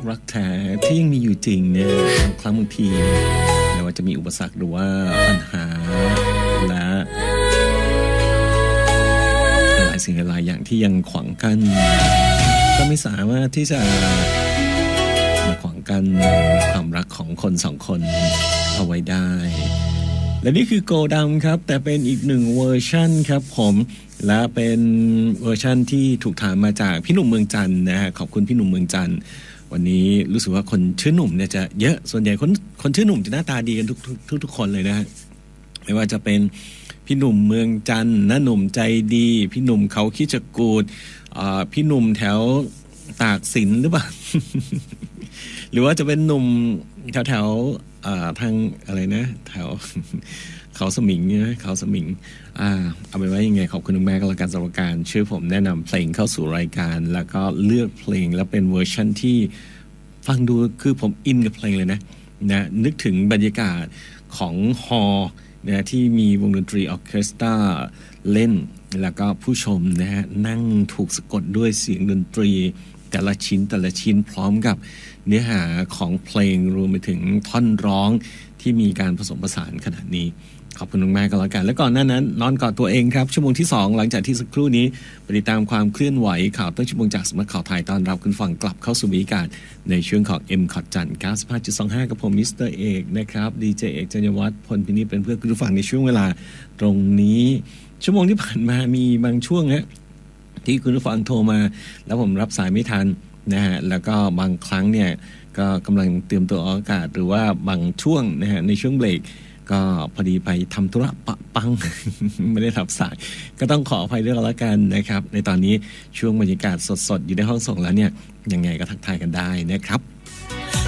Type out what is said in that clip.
รักแท้ที่ยังมีอยู่จริงเนี่ยบางครั้งบางทีไม่ว่าจะมีอุปสรรคหรือว่าปัญหาและหลายสิ่งหลายอย่างที่ยังขวางกั้นก็ไม่สามารถที่จะมาขวางกั้นความรักของคนสองคนเอาไว้ได้และนี่คือโกดำครับแต่เป็นอีกหนึ่งเวอร์ชันครับผมและเป็นเวอร์ชันที่ถูกถามมาจากพี่หนุ่มเมืองจันทร์นะฮะขอบคุณพี่หนุ่มเมืองจันทร์วันนี้รู้สึกว่าคนชื่อหนุ่มเนี่ยจะเยอะส่วนใหญ่คนชื่อหนุ่มจะหน้าตาดีกันทุกคนเลยนะฮะไม่ว่าจะเป็นพี่หนุ่มเมืองจันทร์น้าหนุ่มใจดีพี่หนุ่มเขาคิดจะกูดพี่หนุ่มแถวตากสินหรือเปล่า หรือว่าจะเป็นหนุ่มแถวทางอะไรนะแถว เขาสมิงนะเขาสมิงเอาไปไว้ยังไงขอบคุณแม่ก็แล้วกันสำหรับการช่วยผมแนะนำเพลงเข้าสู่รายการแล้วก็เลือกเพลงแล้วเป็นเวอร์ชันที่ฟังดูคือผมอินกับเพลงเลยนะนึกถึงบรรยากาศของฮอลล์นะที่มีวงดนตรีออร์เคสตราเล่นแล้วก็ผู้ชมนะฮะนั่งถูกสะกดด้วยเสียงดนตรีแต่ละชิ้นพร้อมกับเนื้อหาของเพลงรวมไปถึงท่อนร้องที่มีการผสมผสานขนาดนี้ขอบคุณมากๆก็แล้วกันแล้วก่อนหน้านั้นนอนกอดตัวเองครับชั่วโมงที่2หลังจากที่สักครู่นี้ไปติดตามความเคลื่อนไหวข่าวต้นชั่วโมงจากสำนักข่าวไทยตอนรับคุณฟังกลับเข้าสู่บรรยากาศในช่วงของ M คอดจันทร์ 95.25 กับผมมิสเตอร์เอกนะครับดีเจเอกจัญญวัฒน์พลพินิจเป็นเพื่อนคุณผู้ฟังในช่วงเวลาตรงนี้ชั่วโมงที่ผ่านมามีบางช่วงที่คุณผู้ฟังโทรมาแล้วผมรับสายไม่ทันนะฮะแล้วก็บางครั้งเนี่ยก็กำลังเตรียมตัวออกอากาศหรือว่าบางช่วงนะฮะในช่วงเบรกก็พอดีไปทำธุระปะปัง ไม่ได้รับสายก็ต้องขออภัยด้วยแล้วกันนะครับในตอนนี้ช่วงบรรยากาศสดๆอยู่ในห้องส่งแล้วเนี่ยยังไงก็ทักทายกันได้นะครับ